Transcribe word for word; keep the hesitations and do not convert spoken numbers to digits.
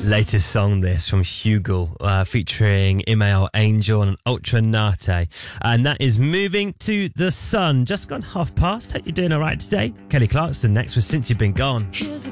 Latest song this from Hugel, uh, featuring Imael Angel and Ultra Nate. And that is Moving to the Sun. Just gone half past. Hope you're doing all right today. Kelly Clarkson next with Since You've Been Gone. Here's the